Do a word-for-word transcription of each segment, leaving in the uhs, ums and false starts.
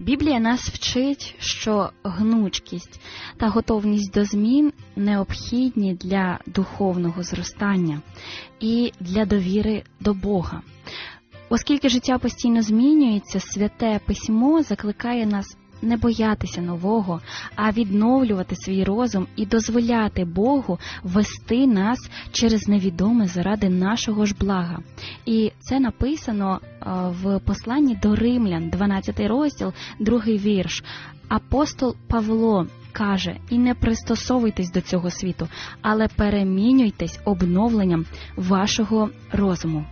Біблія нас вчить, що гнучкість та готовність до змін необхідні для духовного зростання і для довіри до Бога. Оскільки життя постійно змінюється, Святе Письмо закликає нас не боятися нового, а відновлювати свій розум і дозволяти Богу вести нас через невідоме заради нашого ж блага. І це написано в посланні до Римлян, дванадцятий розділ, другий вірш. Апостол Павло каже: «І не пристосовуйтесь до цього світу, але перемінюйтесь обновленням вашого розуму».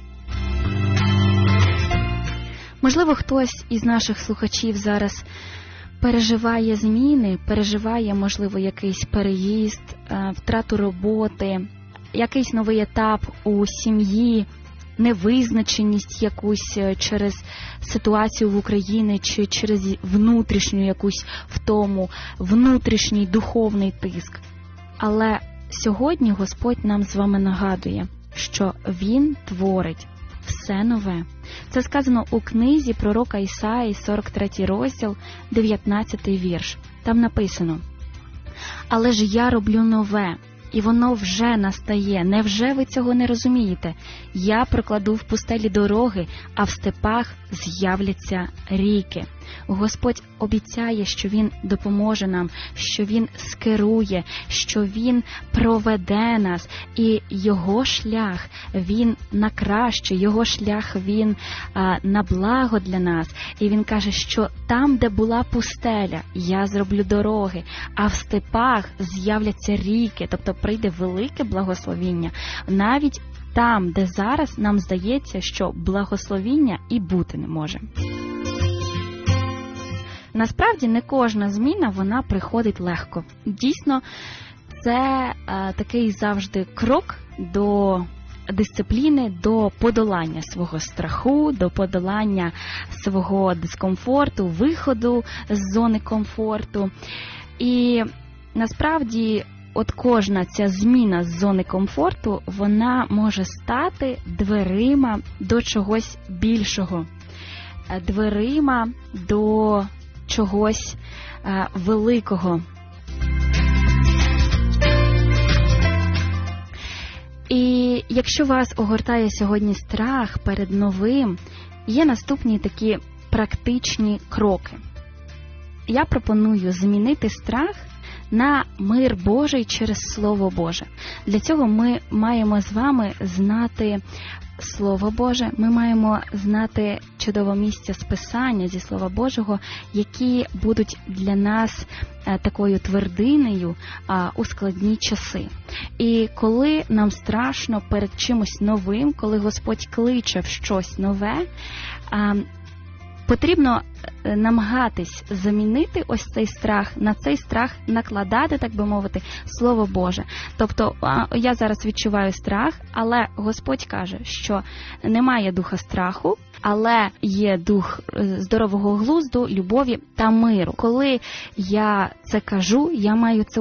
Можливо, хтось із наших слухачів зараз переживає зміни, переживає, можливо, якийсь переїзд, втрату роботи, якийсь новий етап у сім'ї, невизначеність якусь через ситуацію в Україні чи через внутрішню якусь втому, внутрішній духовний тиск. Але сьогодні Господь нам з вами нагадує, що Він творить все нове. Це сказано у книзі пророка Ісаї, сорок третій розділ, дев'ятнадцятий вірш. Там написано: «Але ж я роблю нове, і воно вже настає. Невже ви цього не розумієте? Я прокладу в пустелі дороги, а в степах з'являться ріки». Господь обіцяє, що Він допоможе нам, що Він скерує, що Він проведе нас, і Його шлях, Він на краще, Його шлях, Він а, на благо для нас. І Він каже, що там, де була пустеля, я зроблю дороги, а в степах з'являться ріки, тобто прийде велике благословіння. Навіть там, де зараз нам здається, що благословіння і бути не може. Насправді, не кожна зміна, вона приходить легко. Дійсно, це е, такий завжди крок до дисципліни, до подолання свого страху, до подолання свого дискомфорту, виходу з зони комфорту. І насправді, от кожна ця зміна з зони комфорту, вона може стати дверима до чогось більшого, дверима до чогось е, великого. І якщо вас огортає сьогодні страх перед новим, є наступні такі практичні кроки. Я пропоную змінити страх на мир Божий через Слово Боже. Для цього ми маємо з вами знати Слово Боже, ми маємо знати чудове місця з Писання, зі Слова Божого, які будуть для нас такою твердинею у складні часи. І коли нам страшно перед чимось новим, коли Господь кличе в щось нове, потрібно намагатись замінити ось цей страх, на цей страх накладати, так би мовити, Слово Боже. Тобто, я зараз відчуваю страх, але Господь каже, що немає духа страху, але є дух здорового глузду, любові та миру. Коли я це кажу, я маю це